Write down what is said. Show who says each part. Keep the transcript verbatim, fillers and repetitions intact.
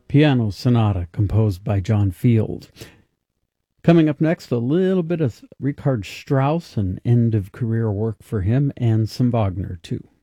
Speaker 1: Piano Sonata composed by John Field. Coming up next, a little bit of Richard Strauss, an end-of-career work for him, and some Wagner, too.